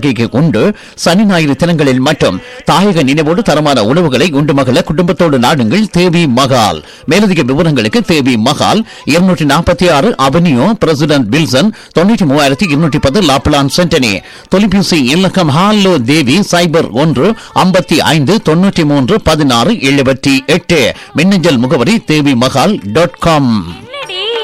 சலுகைக்கு உண்டு. சனி ஞாயிறு தினங்களில் மட்டும் தாயக நினைவோடு தரமான உணவுகளை உண்டு மகள குடும்பத்தோடு நாடுங்கள் தேவி மகால். மேலதிக விவரங்களுக்கு தேவி Mahal 246 avenue president Wilson 93210 La Plaine சென்டனி. தொலைபேசி இலக்கம் ஹாலோ தேவி சைபர் 1 55 93 16 78. மின்னஞ்சல் முகவரி தேவி மகால் .com.